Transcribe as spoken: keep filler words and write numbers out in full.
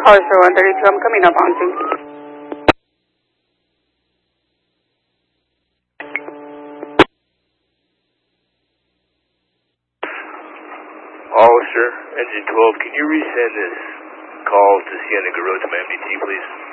Hollister one thirty-two, I'm coming up on two. Hollister, engine twelve, can you resend this call to Cienega Road to my M D T, please?